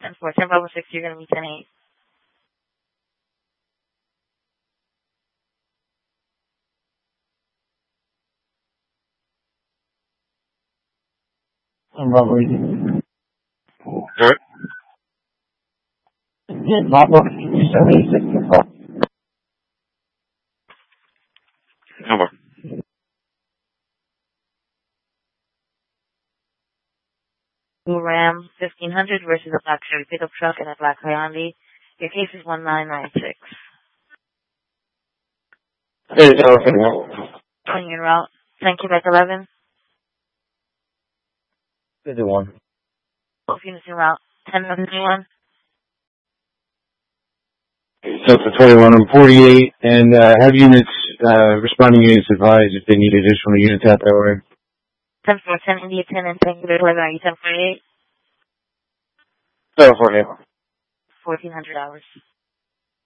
10-4, 10 Bravo 6, you're going to be 10-8. Bravo 8. Sorry? Bravo 786. Over. Blue Ram 1500 versus a black Chevy pickup truck and a black Hyundai. Your case is 1996. On your route, 10 Quebec 11. 51. Both units en route, 10-21. Delta 21 and 48, and have units, responding units advised if they need additional units out that way. 10-4, 10 India 10 and 10 Quebec 11. Are you 10-48? Delta 48. $1,400.